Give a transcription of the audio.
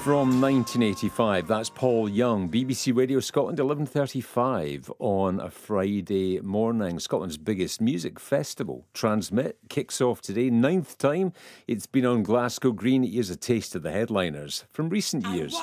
From 1985, that's Paul Young, BBC Radio Scotland, 11:35 on a Friday morning. Scotland's biggest music festival, Transmit, kicks off today, 9th time it's been on Glasgow Green. Here's a taste of the headliners from recent years.